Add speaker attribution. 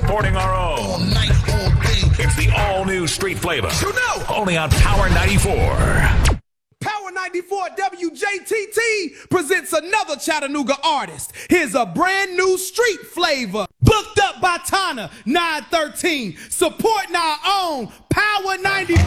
Speaker 1: supporting our own.
Speaker 2: All night, all day.
Speaker 1: It's the all-new Street Flavor.
Speaker 2: You know.
Speaker 1: Only on Power 94.
Speaker 3: Power 94 WJTT presents another Chattanooga artist. Here's a brand new Street Flavor. Booked up by Tana 913. Supporting our own Power 94.